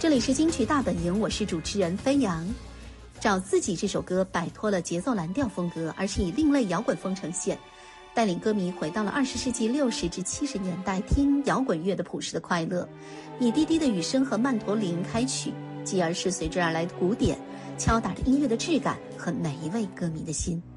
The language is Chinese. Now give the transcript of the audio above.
这里是金曲大本营，我是主持人飞扬。找自己这首歌摆脱了节奏蓝调风格，而是以另类摇滚风呈现，带领歌迷回到了20世纪60至70年代听摇滚乐的朴实的快乐，以低低的雨声和曼陀林开曲，继而是随之而来的鼓点，敲打着音乐的质感和每一位歌迷的心。